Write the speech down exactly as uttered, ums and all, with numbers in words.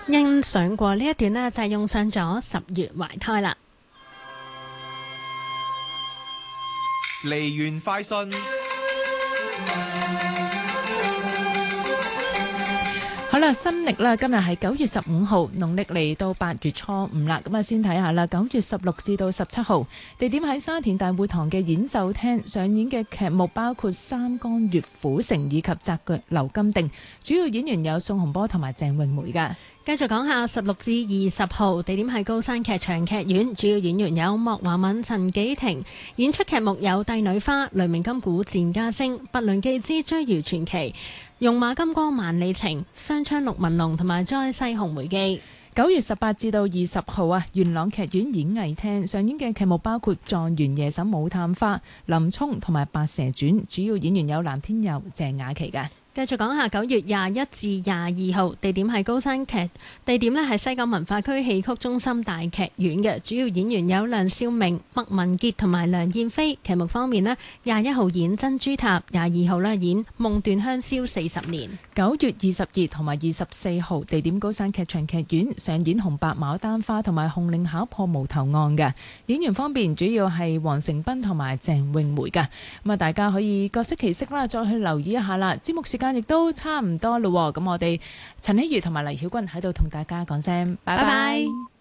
欣賞過呢一段呢，就係用上咗十月懷胎啦。 梨園快訊。 好啦，新曆啦，今日係九月十五號，農曆嚟到八月初五啦。咁啊，先睇下啦，九月十六至到十七號，地點喺沙田大會堂嘅演奏廳上演嘅劇目包括《三江月府城》以及《雜腳流金锭》，主要演員有宋洪波同埋鄭詠梅噶。 繼續講下十六至二十號，地點係高山劇場劇院，主要演員有莫華敏、陳紀婷，演出劇目有《帝女花》、《雷鳴金鼓戰家聲》、《拔輪記之追魚傳奇》、《用馬金光萬里情》、《雙槍陸文龍》同埋《再世紅梅記》。 九月十八至到二十號啊，元朗劇院演藝廳上演嘅劇目包括《狀元夜審武探花》、《林沖》同埋《白蛇傳》，主要演員有藍天佑、鄭雅琪嘅。 繼續講下九月廿一至廿二號，地點係高山劇，地點呢係西九文化區戲曲中心大劇院嘅，主要演員有梁少明、麥文傑同埋梁燕飛。劇目方面呢，廿一號演珍珠塔，廿二號呢演夢斷香消四十年。 九月二十二同埋二十四號，地點高山劇場劇院上演紅白牡丹花同埋紅菱考破無頭案嘅，演員方面主要係黃成斌同埋鄭詠梅嘅。咁啊，大家可以各適其適啦，再去留意一下啦。節目時間亦都差唔多咯，咁我哋陳希如同埋黎曉君喺度同大家講聲拜拜。